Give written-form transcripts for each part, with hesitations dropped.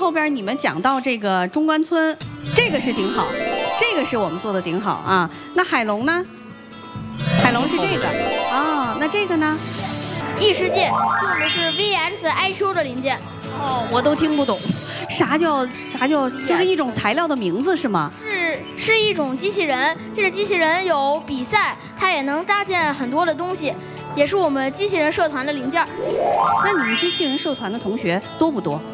后边你们讲到这个中关村，这个是顶好，这个是我们做的顶好啊。那海龙呢？海龙是这个啊，那这个呢？ 异世界用的是 VXIQ 的零件。 哦，我都听不懂，啥叫，就是一种材料的名字是吗？ 是一种机器人，这个机器人有比赛，它也能搭建很多的东西，也是我们机器人社团的零件。 那你们机器人社团的同学多不多？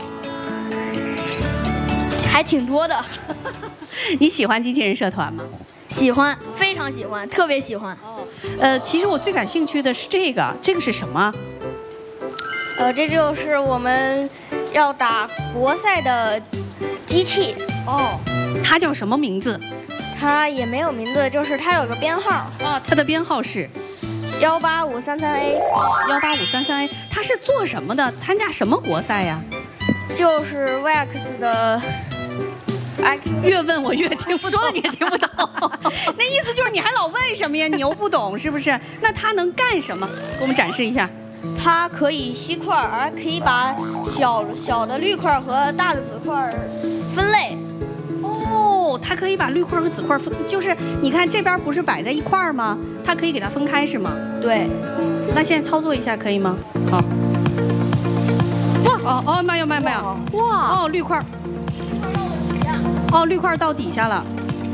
还挺多的。 你喜欢机器人社团吗？ 喜欢，非常喜欢，特别喜欢。 其实我最感兴趣的是这个是什么？ 这就是我们要打国赛的机器。 哦，它叫什么名字？ 它也没有名字，就是它有个编号。 啊，它的编号是 18533A。 18533A，它是做什么的？参加什么国赛呀？ 就是 VX 的。 越问我越听不懂，说了你也听不懂。那意思就是你还老问什么呀？你又不懂是不是？那它能干什么？给我们展示一下。 它可以吸块儿，可以把小的绿块和大的紫块分类。 哦，它可以把绿块和紫块分，就是你看这边不是摆在一块儿吗？它可以给它分开是吗？ 对。 那现在操作一下可以吗？好。哇哦，没有。哇哦，绿块。哦，绿块到底下了。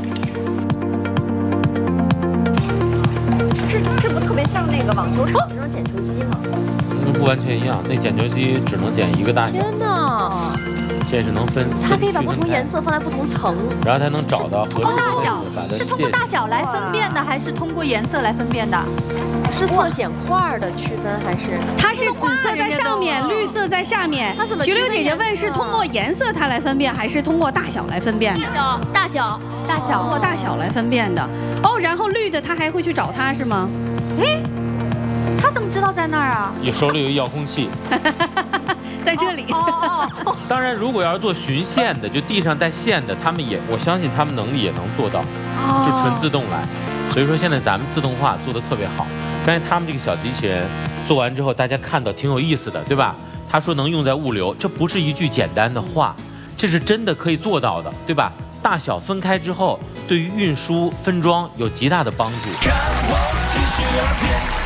这不特别像那个网球场那种捡球机吗？ 不完全一样，那捡球机只能捡一个大小。 天哪！ 这是能分。 它可以把不同颜色放在不同层， 然后才能找到合适的大小。 是通过大小来分辨的，还是通过颜色来分辨的？ 是色显块的区分还是？ 它是紫色在上面，绿色在下面。徐柳姐姐问是通过颜色它来分辨，还是通过大小来分辨的？ 大小， 通过大小来分辨的。哦，然后绿的它还会去找它是吗？ 哎，他怎么知道在那儿啊？ 你手里有遥控器。 在这里。 当然，如果要是做循线的，就地上带线的，我相信他们能力也能做到，就纯自动来。所以说现在咱们自动化做得特别好。刚才他们这个小机器人做完之后，大家看到挺有意思的，对吧？他说能用在物流，这不是一句简单的话，这是真的可以做到的，对吧？大小分开之后，对于运输分装有极大的帮助。看我继续而变